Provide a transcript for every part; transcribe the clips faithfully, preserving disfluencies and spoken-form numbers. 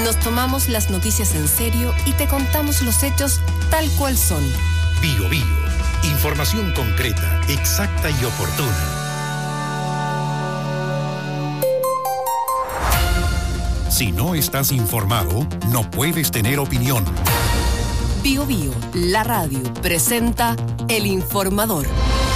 Nos tomamos las noticias en serio y te contamos los hechos tal cual son. Bio Bio. Información concreta, exacta y oportuna. Si no estás informado, no puedes tener opinión. Bio Bio, la radio, presenta El Informador.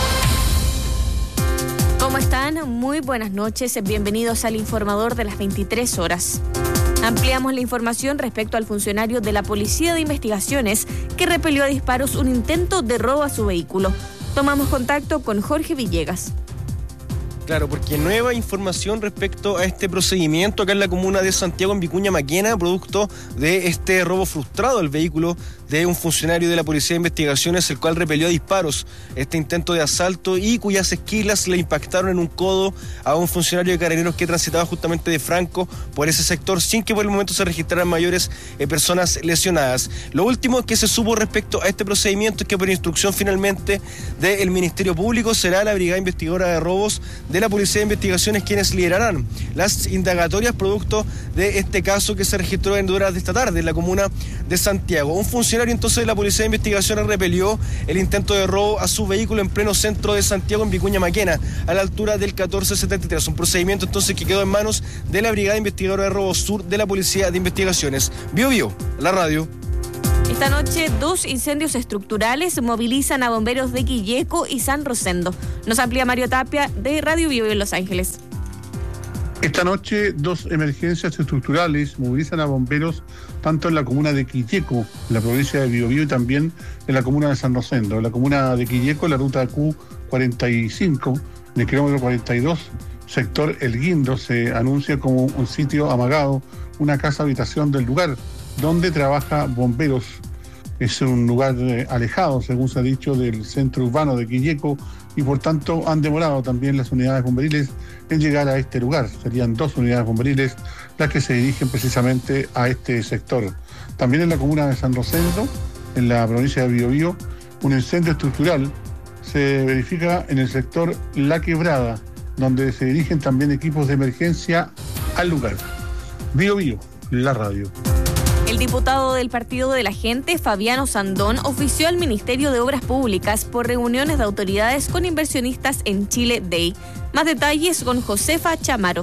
¿Cómo están? Muy buenas noches. Bienvenidos al Informador de las veintitrés horas. Ampliamos la información respecto al funcionario de la Policía de Investigaciones que repelió a disparos un intento de robo a su vehículo. Tomamos contacto con Jorge Villegas. Claro, porque nueva información respecto a este procedimiento acá en la comuna de Santiago, en Vicuña Maquena, producto de este robo frustrado al vehículo de un funcionario de la Policía de Investigaciones, el cual repelió a disparos este intento de asalto y cuyas esquilas le impactaron en un codo a un funcionario de Carabineros que transitaba justamente de Franco por ese sector, sin que por el momento se registraran mayores eh, personas lesionadas. Lo último que se supo respecto a este procedimiento es que por instrucción finalmente del Ministerio Público será la Brigada Investigadora de Robos de la Policía de Investigaciones quienes liderarán las indagatorias producto de este caso que se registró en horas de esta tarde en la comuna de Santiago. Un funcionario entonces de la Policía de Investigaciones repelió el intento de robo a su vehículo en pleno centro de Santiago, en Vicuña Maquena, a la altura del catorce setenta y tres. Un procedimiento entonces que quedó en manos de la Brigada Investigadora de Robos Sur de la Policía de Investigaciones. Bio Bio, la radio. Esta noche, dos incendios estructurales movilizan a bomberos de Quilleco y San Rosendo. Nos amplía Mario Tapia de Radio Bio Bio en Los Ángeles. Esta noche, dos emergencias estructurales movilizan a bomberos tanto en la comuna de Quilleco, en la provincia de Biobío, y también en la comuna de San Rosendo. En la comuna de Quilleco, la ruta Q cuarenta y cinco, en el kilómetro cuarenta y dos, sector El Guindo, se anuncia como un sitio amagado, una casa habitación del lugar, donde trabaja bomberos. Es un lugar eh, alejado, según se ha dicho, del centro urbano de Quilleco, y por tanto han demorado también las unidades bomberiles en llegar a este lugar. Serían dos unidades bomberiles las que se dirigen precisamente a este sector. También en la comuna de San Rosendo, en la provincia de Biobío, un incendio estructural se verifica en el sector La Quebrada, donde se dirigen también equipos de emergencia al lugar. Biobío, la radio. El diputado del Partido de la Gente, Fabiano Sandón, ofició al Ministerio de Obras Públicas por reuniones de autoridades con inversionistas en Chile Day. Más detalles con Josefa Chamaro.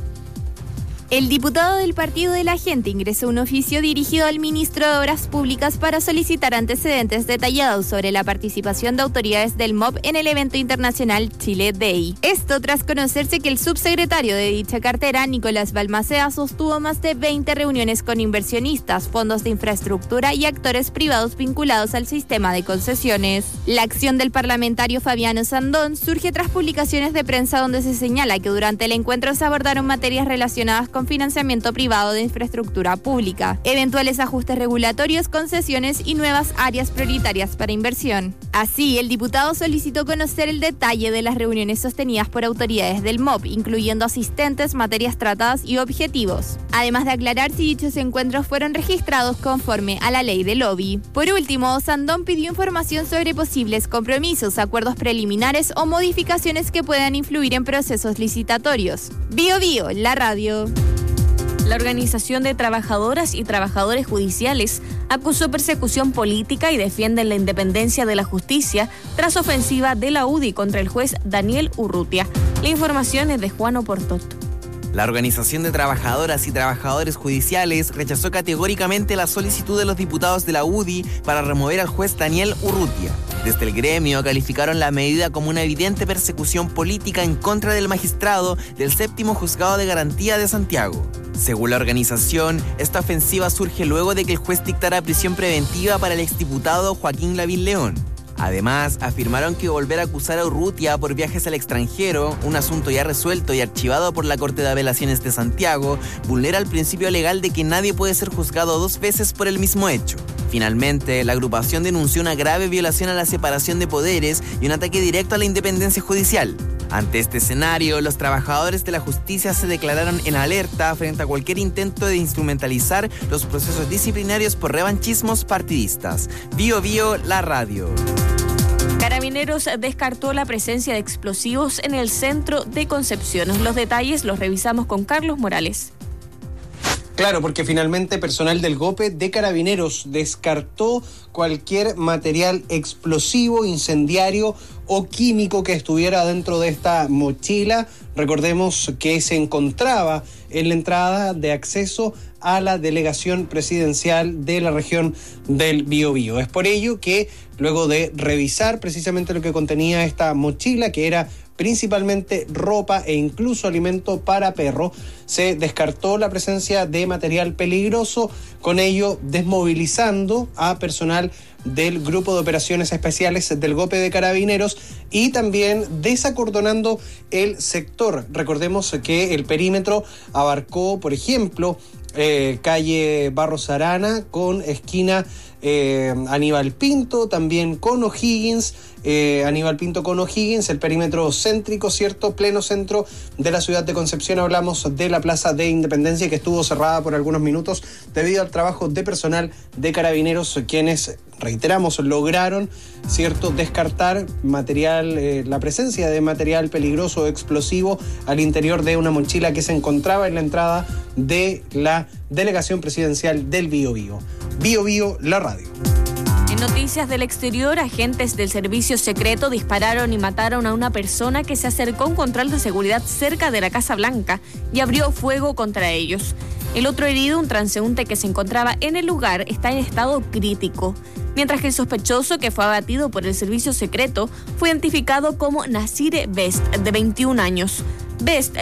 El diputado del Partido de la Gente ingresó un oficio dirigido al ministro de Obras Públicas para solicitar antecedentes detallados sobre la participación de autoridades del M O B en el evento internacional Chile Day. Esto tras conocerse que el subsecretario de dicha cartera, Nicolás Balmaceda, sostuvo más de veinte reuniones con inversionistas, fondos de infraestructura y actores privados vinculados al sistema de concesiones. La acción del parlamentario Fabiano Sandón surge tras publicaciones de prensa donde se señala que durante el encuentro se abordaron materias relacionadas con financiamiento privado de infraestructura pública, eventuales ajustes regulatorios, concesiones y nuevas áreas prioritarias para inversión. Así, el diputado solicitó conocer el detalle de las reuniones sostenidas por autoridades del M O B, incluyendo asistentes, materias tratadas y objetivos, además de aclarar si dichos encuentros fueron registrados conforme a la ley de lobby. Por último, Sandón pidió información sobre posibles compromisos, acuerdos preliminares o modificaciones que puedan influir en procesos licitatorios. Bio Bio, la radio. La Organización de Trabajadoras y Trabajadores Judiciales acusó persecución política y defiende la independencia de la justicia tras ofensiva de la U D I contra el juez Daniel Urrutia. La información es de Juan Oportot. La Organización de Trabajadoras y Trabajadores Judiciales rechazó categóricamente la solicitud de los diputados de la U D I para remover al juez Daniel Urrutia. Desde el gremio calificaron la medida como una evidente persecución política en contra del magistrado del séptimo Juzgado de Garantía de Santiago. Según la organización, esta ofensiva surge luego de que el juez dictara prisión preventiva para el exdiputado Joaquín Lavín León. Además, afirmaron que volver a acusar a Urrutia por viajes al extranjero, un asunto ya resuelto y archivado por la Corte de Apelaciones de Santiago, vulnera el principio legal de que nadie puede ser juzgado dos veces por el mismo hecho. Finalmente, la agrupación denunció una grave violación a la separación de poderes y un ataque directo a la independencia judicial. Ante este escenario, los trabajadores de la justicia se declararon en alerta frente a cualquier intento de instrumentalizar los procesos disciplinarios por revanchismos partidistas. Bio Bio, la radio. Carabineros descartó la presencia de explosivos en el centro de Concepción. Los detalles los revisamos con Carlos Morales. Claro, porque finalmente personal del GOPE de Carabineros descartó cualquier material explosivo, incendiario o químico que estuviera dentro de esta mochila. Recordemos que se encontraba en la entrada de acceso a la delegación presidencial de la región del Biobío. Es por ello que luego de revisar precisamente lo que contenía esta mochila, que era principalmente ropa e incluso alimento para perro, se descartó la presencia de material peligroso, con ello desmovilizando a personal del Grupo de Operaciones Especiales del GOPE de Carabineros y también desacordonando el sector. Recordemos que el perímetro abarcó, por ejemplo, eh, calle Barros Arana con esquina eh, Aníbal Pinto, también con O'Higgins, eh, Aníbal Pinto con O'Higgins, el perímetro céntrico, ¿cierto? Pleno centro de la ciudad de Concepción. Hablamos de la Plaza de Independencia, que estuvo cerrada por algunos minutos debido al trabajo de personal de Carabineros, quienes, reiteramos, lograron, ¿cierto?, descartar material, eh, la presencia de material peligroso o explosivo al interior de una mochila que se encontraba en la entrada de la delegación presidencial del Biobío. Biobío, la radio. En noticias del exterior, agentes del servicio secreto dispararon y mataron a una persona que se acercó a un control de seguridad cerca de la Casa Blanca y abrió fuego contra ellos. El otro herido, un transeúnte que se encontraba en el lugar, está en estado crítico, mientras que el sospechoso, que fue abatido por el servicio secreto, fue identificado como Nasir Best, de veintiún años. Best